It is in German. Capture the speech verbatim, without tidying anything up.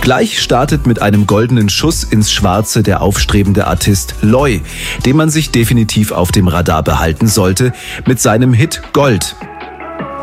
Gleich startet mit einem goldenen Schuss ins Schwarze der aufstrebende Artist Loi, den man sich definitiv auf dem Radar behalten sollte, mit seinem Hit Gold.